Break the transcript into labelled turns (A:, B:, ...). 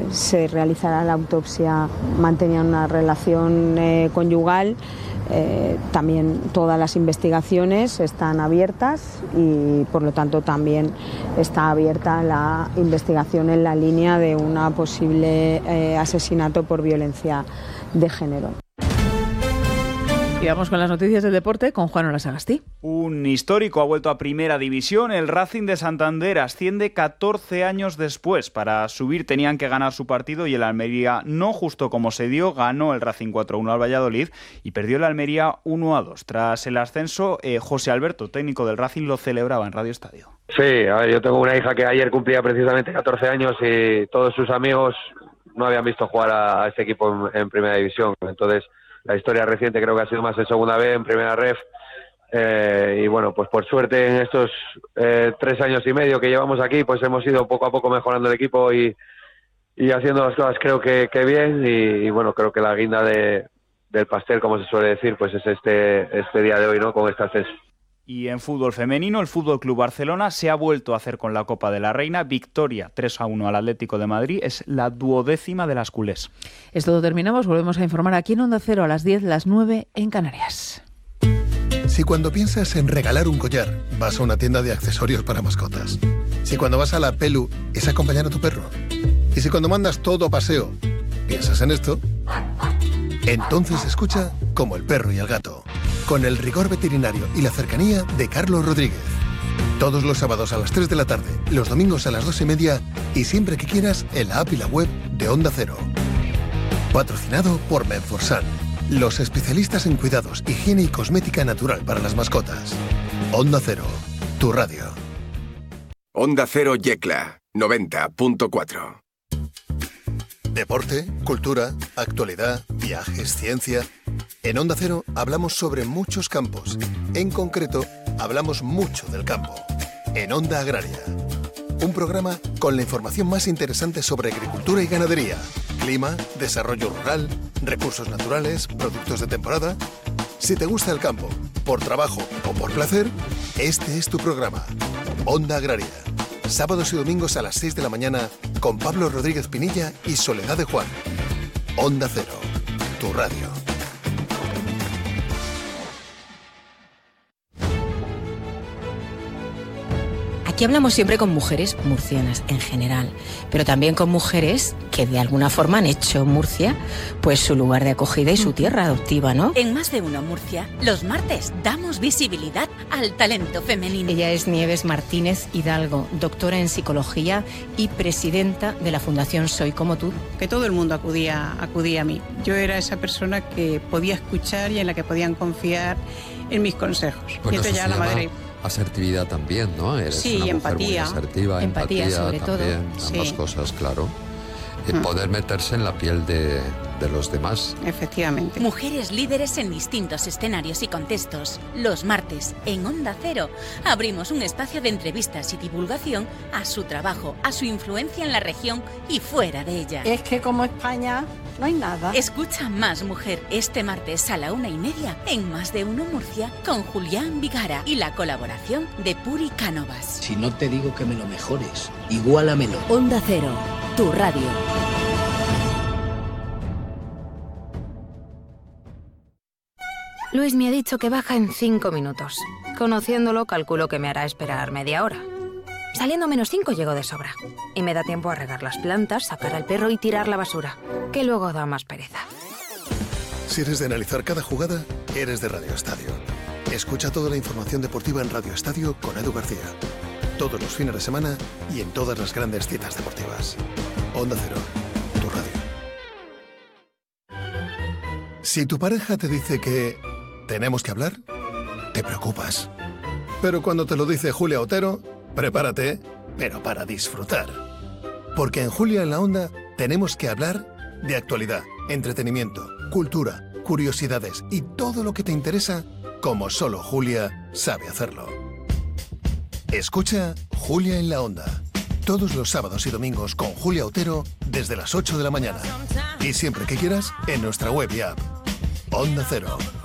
A: se realizará la autopsia, mantenían una relación conyugal. También todas las investigaciones están abiertas y por lo tanto también está abierta la investigación en la línea de un posible asesinato por violencia de género.
B: Y vamos con las noticias del deporte con Juan Sagasti.
C: Un histórico ha vuelto a Primera División. El Racing de Santander asciende 14 años después. Para subir tenían que ganar su partido y el Almería, no justo como se dio, ganó el Racing 4-1 al Valladolid y perdió el Almería 1-2. Tras el ascenso, José Alberto, técnico del Racing, lo celebraba en Radio Estadio.
D: Sí, a ver, yo tengo una hija que ayer cumplía precisamente 14 años y todos sus amigos no habían visto jugar a este equipo en Primera División. Entonces, la historia reciente creo que ha sido más en Segunda B, en Primera Ref. Y bueno, pues por suerte en estos 3 años y medio que llevamos aquí, pues hemos ido poco a poco mejorando el equipo y haciendo las cosas creo que bien. Y bueno, creo que la guinda del pastel, como se suele decir, pues es este día de hoy, ¿no? Con este ascenso.
C: Y en fútbol femenino, el Fútbol Club Barcelona se ha vuelto a hacer con la Copa de la Reina. Victoria 3-1 al Atlético de Madrid. Es la 12ª de las culés.
B: Es todo, terminamos. Volvemos a informar aquí en Onda Cero a las 10, las 9 en Canarias.
E: Si cuando piensas en regalar un collar, vas a una tienda de accesorios para mascotas. Si cuando vas a la Pelu es acompañar a tu perro. Y si cuando mandas todo a paseo, piensas en esto, entonces escucha Como el perro y el gato, con el rigor veterinario y la cercanía de Carlos Rodríguez. Todos los sábados a las 3 de la tarde, los domingos a las 2:30 y siempre que quieras en la app y la web de Onda Cero. Patrocinado por Menforsan, los especialistas en cuidados, higiene y cosmética natural para las mascotas. Onda Cero, tu radio.
F: Onda Cero Yecla, 90.4.
E: Deporte, cultura, actualidad, viajes, ciencia. En Onda Cero hablamos sobre muchos campos. En concreto, hablamos mucho del campo. En Onda Agraria. Un programa con la información más interesante sobre agricultura y ganadería, clima, desarrollo rural, recursos naturales, productos de temporada. Si te gusta el campo, por trabajo o por placer, este es tu programa. Onda Agraria. Sábados y domingos a las 6 de la mañana con Pablo Rodríguez Pinilla y Soledad de Juan. Onda Cero, tu radio.
G: Aquí hablamos siempre con mujeres murcianas en general, pero también con mujeres que de alguna forma han hecho Murcia pues su lugar de acogida y su tierra adoptiva, ¿no?
H: En Más de Uno Murcia, los martes damos visibilidad al talento femenino.
G: Ella es Nieves Martínez Hidalgo, doctora en psicología y presidenta de la Fundación Soy Como Tú.
I: Que todo el mundo acudía a mí. Yo era esa persona que podía escuchar y en la que podían confiar en mis consejos.
J: Bueno,
I: y esto ya la madre.
J: Asertividad también, ¿no? Eres
I: sí,
J: una
I: empatía.
J: Mujer muy asertiva, empatía
G: sobre
J: también,
G: todo.
J: ambas
I: Sí.
J: cosas, claro. Poder meterse en la piel de los demás.
I: Efectivamente.
H: Mujeres líderes en distintos escenarios y contextos. Los martes, en Onda Cero, abrimos un espacio de entrevistas y divulgación a su trabajo, a su influencia en la región y fuera de ella.
K: Es que como España no hay nada.
H: Escucha Más Mujer este martes a la 1:30 en Más de Uno Murcia con Julián Vigara y la colaboración de Puri Cánovas.
L: Si no te digo que me lo mejores, igualamelo.
M: Onda Cero, tu radio.
N: Luis me ha dicho que baja en 5 minutos. Conociéndolo, calculo que me hará esperar media hora. Saliendo -5 llego de sobra. Y me da tiempo a regar las plantas, sacar al perro y tirar la basura, que luego da más pereza.
E: Si eres de analizar cada jugada, eres de Radio Estadio. Escucha toda la información deportiva en Radio Estadio con Edu García. Todos los fines de semana y en todas las grandes citas deportivas. Onda Cero, tu radio. Si tu pareja te dice que tenemos que hablar, te preocupas. Pero cuando te lo dice Julia Otero, prepárate, pero para disfrutar. Porque en Julia en la Onda tenemos que hablar de actualidad, entretenimiento, cultura, curiosidades y todo lo que te interesa, como solo Julia sabe hacerlo. Escucha Julia en la Onda, todos los sábados y domingos con Julia Otero desde las 8 de la mañana. Y siempre que quieras, en nuestra web y app. Onda Cero,